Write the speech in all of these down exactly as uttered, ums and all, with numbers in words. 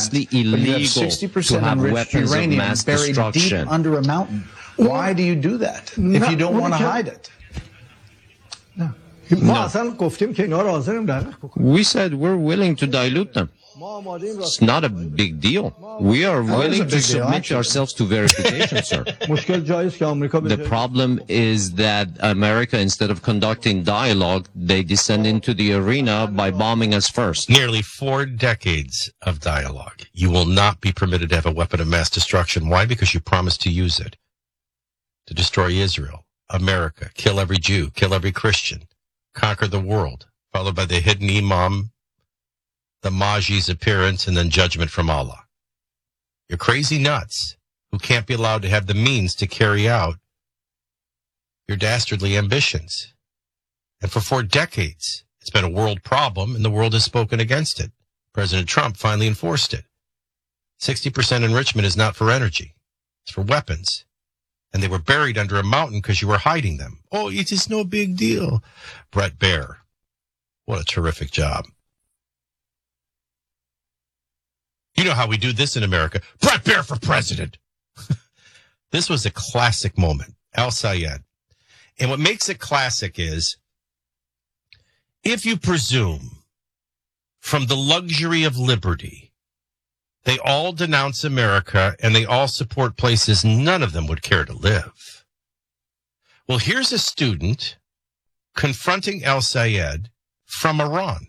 manifestly illegal to have weapons of mass destruction. Deep under a mountain. Why do you do that if you don't want to hide it? No. We said we're willing to dilute them. It's not a big deal. We are willing to submit ourselves to verification, sir. The problem is that America, instead of conducting dialogue, they descend into the arena by bombing us first. Nearly four decades of dialogue. You will not be permitted to have a weapon of mass destruction. Why? Because you promised to use it to destroy Israel, America, kill every Jew, kill every Christian, conquer the world, followed by the hidden imam, the Mahdi's appearance, and then judgment from Allah. You're crazy nuts who can't be allowed to have the means to carry out your dastardly ambitions. And for four decades, it's been a world problem, and the world has spoken against it. President Trump finally enforced it. sixty percent enrichment is not for energy. It's for weapons. And they were buried under a mountain because you were hiding them. Oh, it is no big deal. Bret Baier, what a terrific job. You know how we do this in America. Bret Baier for president. This was a classic moment. Al Sayed. And what makes it classic is, if you presume from the luxury of liberty, they all denounce America and they all support places none of them would care to live. Well, here's a student confronting Al Sayed from Iran,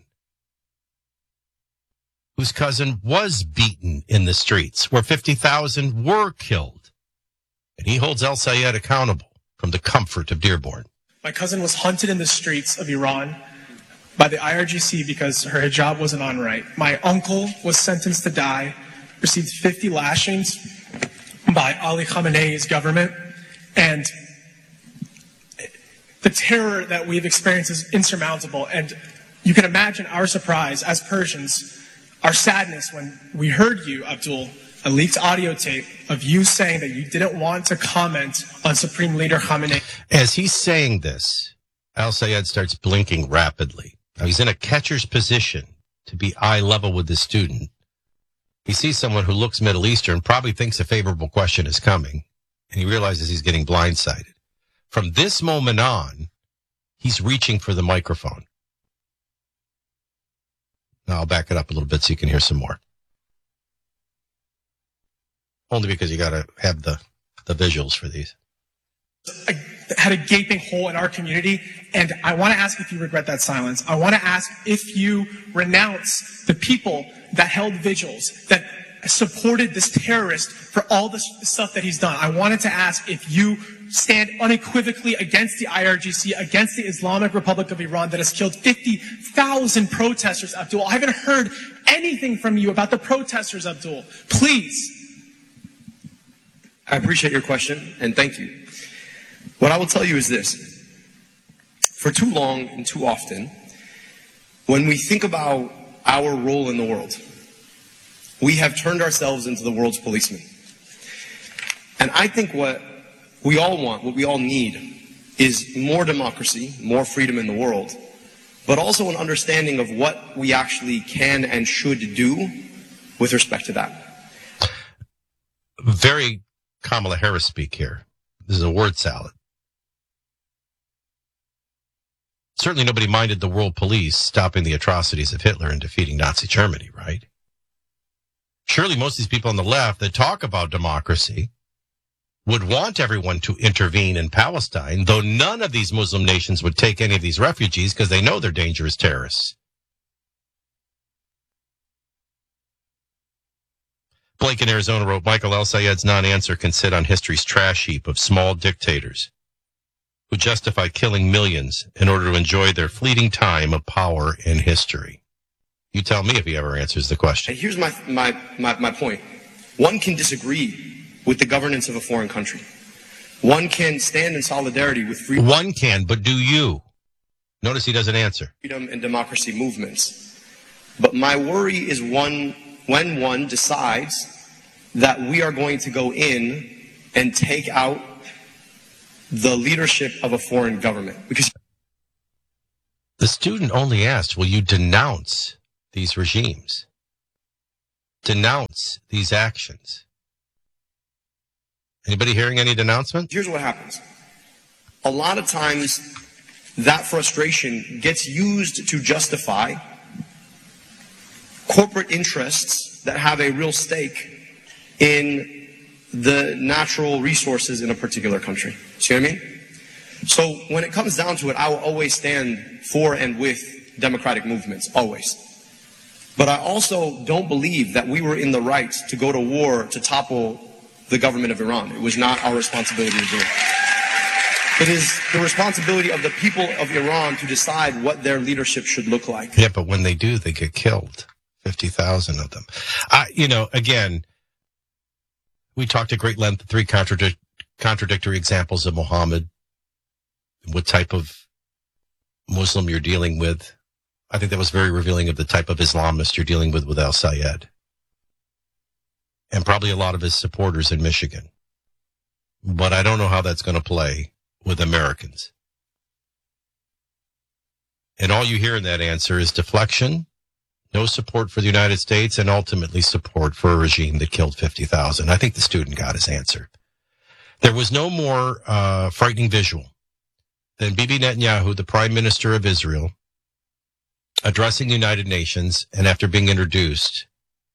whose cousin was beaten in the streets, where fifty thousand were killed. And he holds Al Sayed accountable from the comfort of Dearborn. My cousin was hunted in the streets of Iran by the I R G C because her hijab wasn't on right. My uncle was sentenced to die, received fifty lashings by Ali Khamenei's government, and the terror that we've experienced is insurmountable. And you can imagine our surprise as Persians, our sadness when we heard you, Abdul, a leaked audio tape of you saying that you didn't want to comment on Supreme Leader Khamenei. As he's saying this, Al Sayed starts blinking rapidly. Now he's in a catcher's position to be eye level with the student. He sees someone who looks Middle Eastern, probably thinks a favorable question is coming, and he realizes he's getting blindsided. From this moment on, he's reaching for the microphone. Now I'll back it up a little bit so you can hear some more. Only because you got to have the, the visuals for these. I had a gaping hole in our community, and I want to ask if you regret that silence. I want to ask if you renounce the people that held vigils, that supported this terrorist for all the stuff that he's done. I wanted to ask if you stand unequivocally against the I R G C, against the Islamic Republic of Iran that has killed fifty thousand protesters, Abdul. I haven't heard anything from you about the protesters, Abdul. Please. I appreciate your question, and thank you. What I will tell you is this. For too long and too often, when we think about our role in the world, we have turned ourselves into the world's policemen. And I think what we all want, what we all need, is more democracy, more freedom in the world, but also an understanding of what we actually can and should do with respect to that. Very Kamala Harris speak here. This is a word salad. Certainly nobody minded the world police stopping the atrocities of Hitler and defeating Nazi Germany, right? Surely most of these people on the left that talk about democracy would want everyone to intervene in Palestine, though none of these Muslim nations would take any of these refugees because they know they're dangerous terrorists. Blake in Arizona wrote, Michael Al Sayed's non-answer can sit on history's trash heap of small dictators who justify killing millions in order to enjoy their fleeting time of power in history. You tell me if he ever answers the question. And here's my, my, my, my point. One can disagree with the governance of a foreign country. One can stand in solidarity with freedom. One can, but do you? Notice he doesn't answer. Freedom and democracy movements. But my worry is one when one decides that we are going to go in and take out the leadership of a foreign government. Because the student only asked, will you denounce these regimes? denounce these actions. Anybody hearing any denouncement? Here's what happens. A lot of times that frustration gets used to justify corporate interests that have a real stake in the natural resources in a particular country. See what I mean? So when it comes down to it, I will always stand for and with democratic movements, always. But I also don't believe that we were in the right to go to war to topple the government of Iran. It was not our responsibility to do it. It is the responsibility of the people of Iran to decide what their leadership should look like. Yeah, but when they do, they get killed. fifty thousand of them. Uh, you know, again, we talked at great length, three contradic- contradictory examples of Muhammad, what type of Muslim you're dealing with. I think that was very revealing of the type of Islamist you're dealing with with al-Sayed. And probably a lot of his supporters in Michigan. But I don't know how that's going to play with Americans. And all you hear in that answer is deflection, no support for the United States, and ultimately support for a regime that killed fifty thousand. I think the student got his answer. There was no more uh, frightening visual than Bibi Netanyahu, the Prime Minister of Israel, addressing the United Nations, and after being introduced,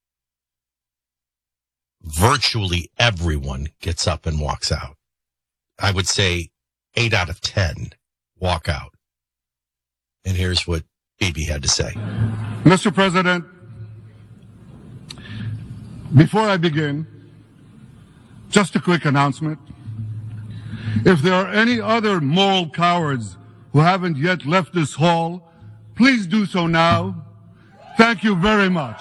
virtually everyone gets up and walks out. I would say eight out of ten walk out. And here's what Bibi had to say. Mister President, before I begin, just a quick announcement. If there are any other moral cowards who haven't yet left this hall, please do so now. Thank you very much.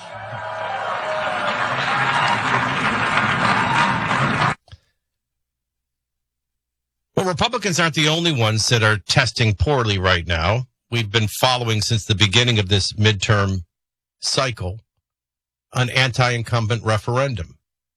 Well, Republicans aren't the only ones that are testing poorly right now. We've been following since the beginning of this midterm cycle an anti-incumbent referendum.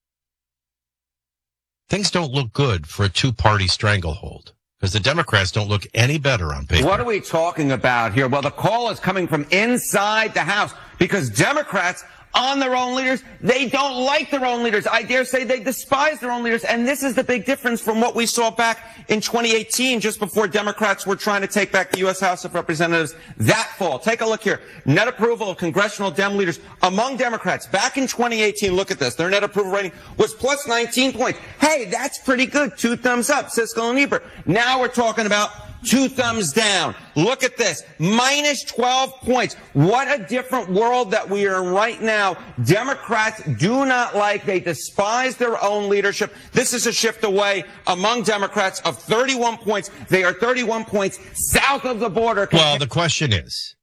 Things don't look good for a two-party stranglehold because the Democrats don't look any better on paper. What are we talking about here? Well, the call is coming from inside the House because Democrats on their own leaders, they don't like their own leaders. I dare say they despise their own leaders. And this is the big difference from what we saw back in twenty eighteen, just before Democrats were trying to take back the U S House of Representatives that fall. Take a look here. Net approval of congressional Dem leaders among Democrats back in twenty eighteen. Look at this. Their net approval rating was plus nineteen points. Hey, that's pretty good. Two thumbs up, Siskel and Ebert. Now we're talking about two thumbs down. Look at this. Minus twelve points. What a different world that we are in right now. Democrats do not like, they despise their own leadership. This is a shift away among Democrats of thirty-one points. They are thirty-one points south of the border. Well, the question is,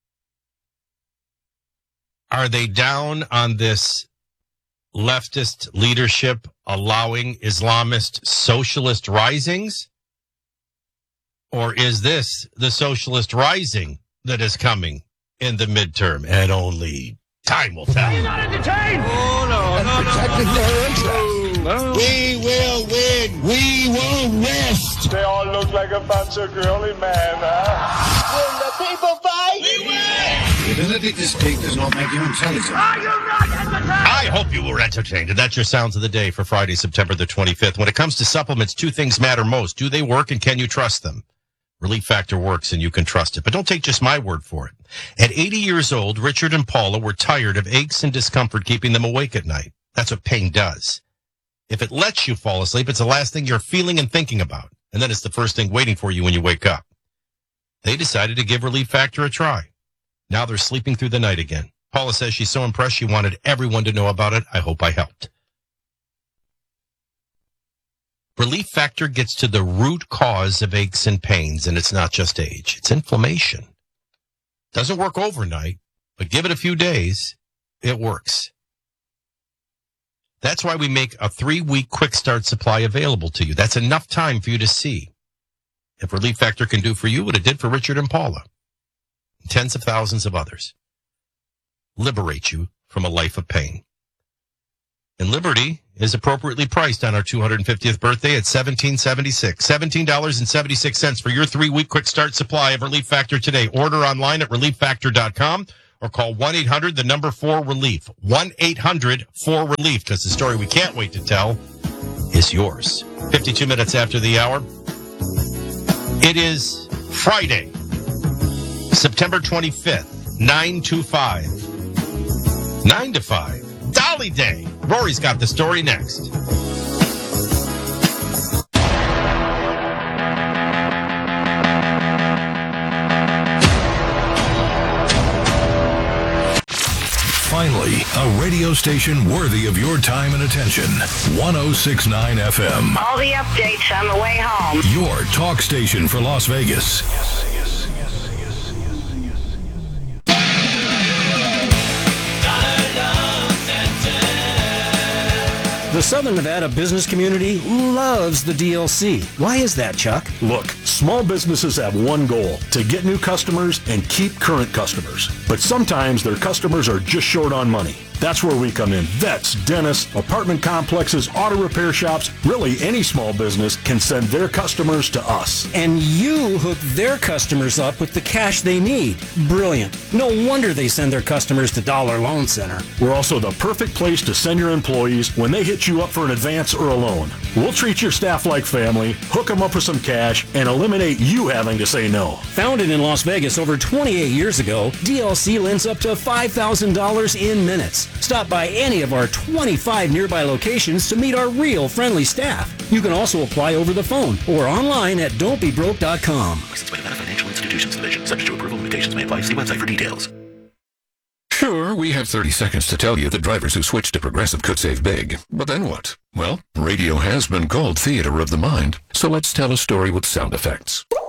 are they down on this leftist leadership allowing Islamist socialist risings? Or is this the socialist rising that is coming in the midterm? And only time will tell. He's not entertained! Oh, no, no, no, no, no. We will win. We will rest. They all look like a bunch of girly men, huh? When the people fight, we win! The ability to speak does not make you intelligent. Are you not entertained? I hope you were entertained. And that's your sounds of the day for Friday, September the twenty-fifth. When it comes to supplements, two things matter most. Do they work and can you trust them? Relief Factor works and you can trust it. But don't take just my word for it. At eighty years old, Richard and Paula were tired of aches and discomfort keeping them awake at night. That's what pain does. If it lets you fall asleep, it's the last thing you're feeling and thinking about. And then it's the first thing waiting for you when you wake up. They decided to give Relief Factor a try. Now they're sleeping through the night again. Paula says she's so impressed she wanted everyone to know about it. I hope I helped. Relief Factor gets to the root cause of aches and pains, and it's not just age. It's inflammation. Doesn't work overnight, but give it a few days, it works. That's why we make a three-week quick start supply available to you. That's enough time for you to see if Relief Factor can do for you what it did for Richard and Paula, and tens of thousands of others. Liberate you from a life of pain. And Liberty is appropriately priced on our two hundred fiftieth birthday at seventeen seventy-six. seventeen dollars and seventy-six cents for your three-week quick start supply of Relief Factor today. Order online at relief factor dot com or call one eight hundred, the number four relief. one eight hundred four relief, because the story we can't wait to tell is yours. fifty-two minutes after the hour. It is Friday, September twenty-fifth, nine to five. nine to five. Dolly Day. Rory's got the story next. Finally, a radio station worthy of your time and attention. one oh six point nine F M. All the updates on the way home. Your talk station for Las Vegas. The Southern Nevada business community loves the D L C. Why is that, Chuck? Look, small businesses have one goal, to get new customers and keep current customers. But sometimes their customers are just short on money. That's where we come in. Vets, dentists, apartment complexes, auto repair shops, really any small business can send their customers to us. And you hook their customers up with the cash they need. Brilliant. No wonder they send their customers to Dollar Loan Center. We're also the perfect place to send your employees when they hit you up for an advance or a loan. We'll treat your staff like family, hook them up with some cash, and eliminate you having to say no. Founded in Las Vegas over twenty-eight years ago, D L C lends up to five thousand dollars in minutes. Stop by any of our twenty-five nearby locations to meet our real friendly staff. You can also apply over the phone or online at don't be broke dot com. Licensed by Nevada Financial Institutions Division. Subject to approval, limitations may apply. See website for details. Sure, we have thirty seconds to tell you that drivers who switch to Progressive could save big. But then what? Well, radio has been called theater of the mind, so let's tell a story with sound effects.